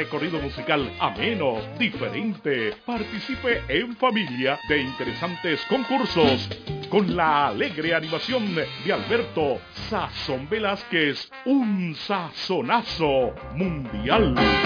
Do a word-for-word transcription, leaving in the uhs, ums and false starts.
recorrido musical ameno, diferente. Participe en familia de interesantes concursos con la alegre animación de Alberto Sazón Velázquez, un sazonazo mundial.